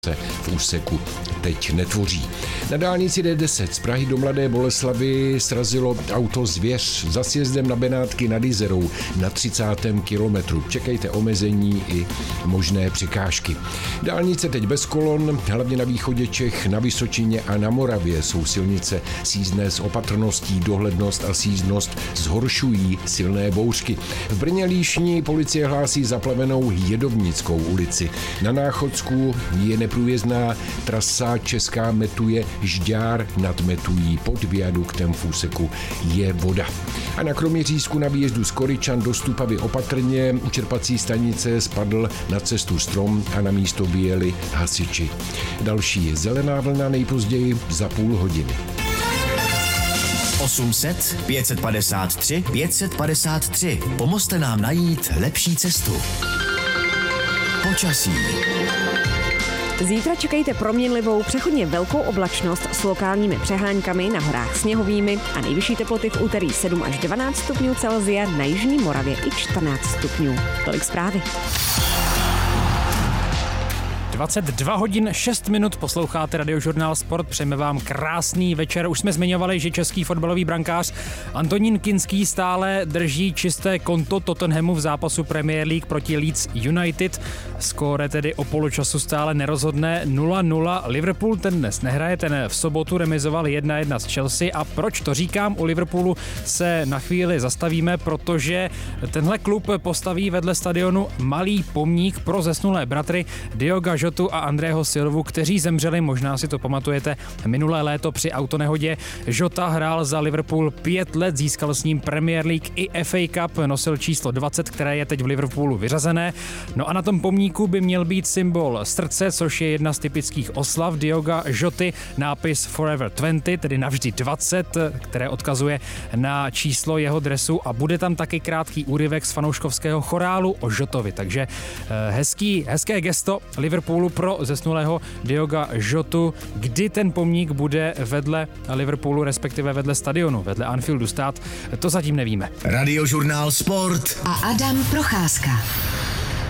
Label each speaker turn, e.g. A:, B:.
A: se v úseku teď netvoří. Na dálnici D10 z Prahy do Mladé Boleslavi srazilo auto zvěř za sjezdem na Benátky nad Jizerou na 30. kilometru. Čekejte omezení i možné překážky. Dálnice teď bez kolon, hlavně na východě Čech, na Vysočině a na Moravě jsou silnice sízdné s opatrností, dohlednost a sízdnost zhoršují silné bouřky. V Brně-Líšni policie hlásí zaplavenou Jedovnickou ulici. Na Náchodsku je neprůjezdná trasa Česká Metuje Žďár nad Metují. Pod viaduktem v úseku je voda. A na Kroměřížsku na výjezdu z Koryčan do Stupavy opatrně u čerpací stanice spadl na cestu strom a na místo vyjeli hasiči. Další je zelená vlna nejpozději za půl hodiny.
B: 800 553 553. Pomozte nám najít lepší cestu. Počasí.
C: Zítra čekejte proměnlivou, přechodně velkou oblačnost s lokálními přehánkami, na horách sněhovými a nejvyšší teploty v úterý 7 až 12 stupňů Celsia, na jižní Moravě i 14 stupňů. Tolik zprávy.
D: 22 hodin 6 minut posloucháte Radiožurnál Sport, přejeme vám krásný večer. Už jsme zmiňovali, že český fotbalový brankář Antonín Kinský stále drží čisté konto Tottenhamu v zápasu Premier League proti Leeds United. Skóre tedy o poločasu stále nerozhodné 0-0. Liverpool ten dnes nehraje, ten v sobotu remizoval 1-1 s Chelsea. A proč to říkám? U Liverpoolu se na chvíli zastavíme, protože tenhle klub postaví vedle stadionu malý pomník pro zesnulé bratry Dioga Jotu a Andrého Silvu, kteří zemřeli, možná si to pamatujete, minulé léto při autonehodě. Jota hrál za Liverpool 5 let, získal s ním Premier League i FA Cup, nosil číslo 20, které je teď v Liverpoolu vyřazené. No a na tom pomníku by měl být symbol srdce, což je jedna z typických oslav Dioga Joty, nápis Forever 20, tedy navždy 20, které odkazuje na číslo jeho dresu a bude tam taky krátký úryvek z fanouškovského chorálu o Jotovi, takže hezké gesto Liverpoolu pro zesnulého Dioga Jotu. Kdy ten pomník bude vedle Liverpoolu, respektive vedle stadionu, vedle Anfieldu stát, to zatím nevíme.
B: Radiožurnál Sport
E: a Adam Procházka.